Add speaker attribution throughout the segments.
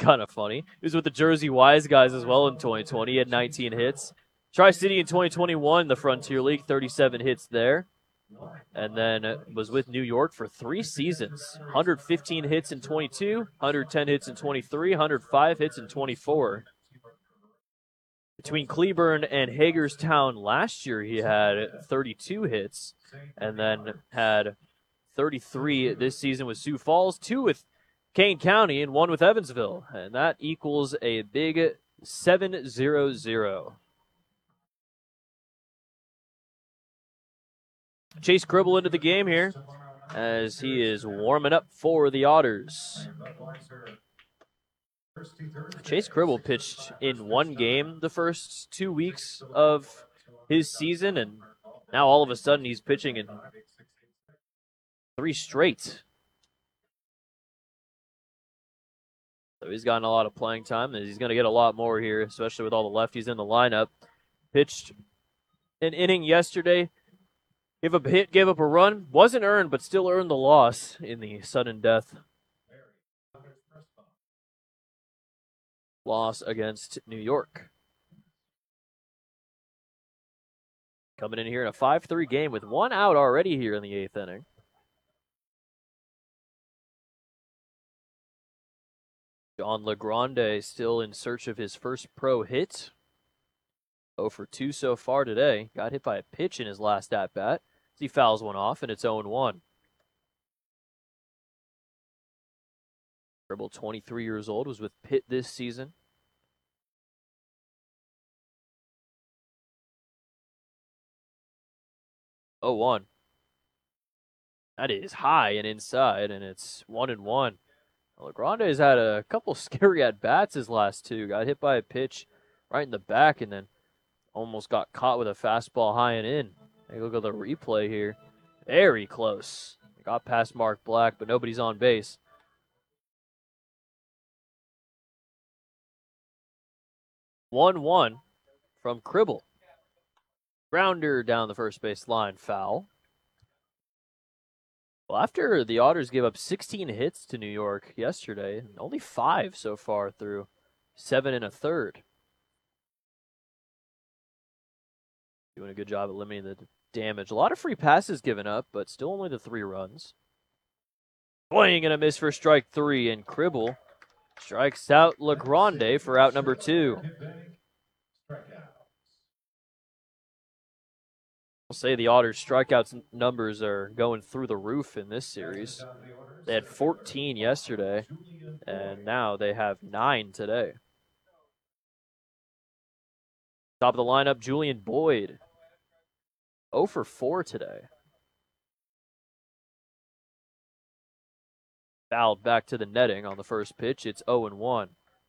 Speaker 1: kind of funny. He was with the Jersey Wise guys as well in 2020. He had 19 hits. Tri-City in 2021, the Frontier League, 37 hits there. And then was with New York for 3 seasons. 115 hits in 22, 110 hits in 23, 105 hits in 24. Between Cleburne and Hagerstown last year, he had 32 hits, and then had 33 this season with Sioux Falls, 2 with Kane County, and 1 with Evansville. And that equals a big 7-0-0. Chase Cribble into the game here as he is warming up for the Otters. Chase Cribble pitched in 1 game the first 2 weeks of his season, and now all of a sudden he's pitching in 3 straight. So he's gotten a lot of playing time, and he's going to get a lot more here, especially with all the lefties in the lineup. Pitched an inning yesterday. Gave up a hit, gave up a run. Wasn't earned, but still earned the loss in the sudden death loss against New York. Coming in here in a 5-3 game with 1 out already here in the 8th inning. John LeGrande still in search of his first pro hit. 0 for 2 so far today. Got hit by a pitch in his last at-bat. He fouls one off, and it's 0-1. Cribble, 23 years old, was with Pitt this season. Oh, 1. That is high and inside, and it's 1-1. LeGrande has had a couple scary at-bats his last 2. Got hit by a pitch right in the back, and then almost got caught with a fastball high and in. Take a look at the replay here. Very close. Got past Mark Black, but nobody's on base. 1-1 from Cribble. Grounder down the first base line, foul. Well, after the Otters gave up 16 hits to New York yesterday, only 5 so far through 7 1/3. Doing a good job at limiting the damage. A lot of free passes given up, but still only the 3 runs. Swing and a miss for strike 3, and Cribble strikes out LeGrande for out number 2. I'll say the Otters' strikeouts numbers are going through the roof in this series. They had 14 yesterday, and now they have 9 today. Top of the lineup, Julian Boyd. 0 for 4 today. Fouled back to the netting on the first pitch. It's 0-1.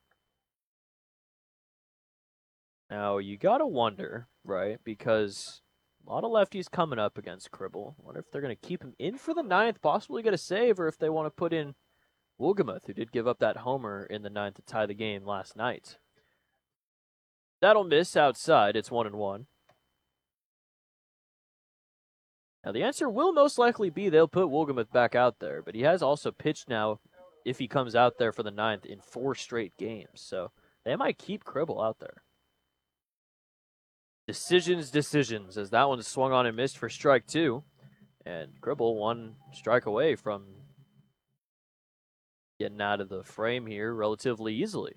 Speaker 1: Now, you got to wonder, right, because a lot of lefties coming up against Cribble. Wonder if they're going to keep him in for the 9th, possibly get a save, or if they want to put in Wolgemuth, who did give up that homer in the 9th to tie the game last night. That'll miss outside. It's 1-1. Now, the answer will most likely be they'll put Wolgemuth back out there, but he has also pitched now, if he comes out there for the 9th, in 4 straight games. So they might keep Cribble out there. Decisions, as that one swung on and missed for strike 2. And Cribble 1 strike away from getting out of the frame here relatively easily.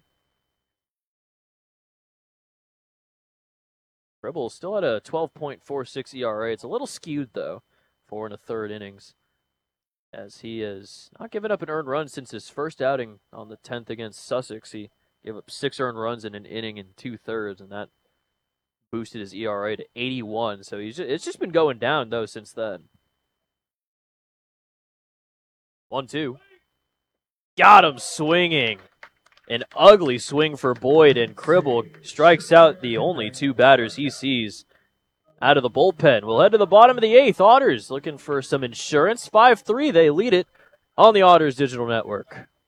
Speaker 1: Cribble still at a 12.46 ERA. It's a little skewed, though, 4 1/3 innings, as he has not given up an earned run since his first outing on the 10th against Sussex. He gave up 6 earned runs in an inning in 2/3, and that boosted his ERA to 81. So it's just been going down, though, since then. 1-2. Got him swinging. An ugly swing for Boyd, and Cribble strikes out the only 2 batters he sees out of the bullpen. We'll head to the bottom of the 8th. Otters looking for some insurance. 5-3, they lead it on the Otters Digital Network.